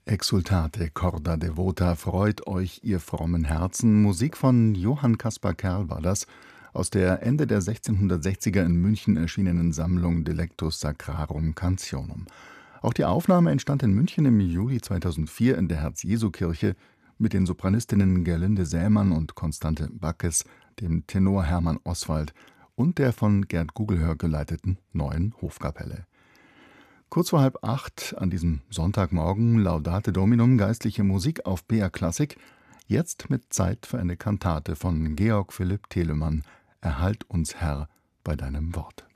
Exsultate corda devota, freut euch, ihr frommen Herzen. Musik von Johann Caspar Kerl war das, aus der Ende der 1660er in München erschienenen Sammlung Delectus Sacrarum Cantionum. Auch die Aufnahme entstand in München im Juli 2004 in der Herz-Jesu-Kirche mit den Sopranistinnen Gerlinde Sämann und Constante Backes, dem Tenor Hermann Oswald und der von Gerd Gugelhör geleiteten Neuen Hofkapelle. Kurz vor 7:30 an diesem Sonntagmorgen Laudate Dominum, geistliche Musik auf BR Klassik, jetzt mit Zeit für eine Kantate von Georg Philipp Telemann, Erhalt uns Herr bei deinem Wort.